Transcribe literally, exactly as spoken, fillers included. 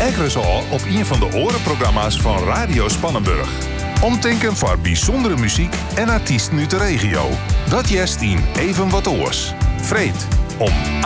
Ekkeres al op een van de orenprogramma's van Radio Spannenburg. Omtinken voor bijzondere muziek en artiesten uit de regio. Dat jest in Even Wat Oors. Vreed om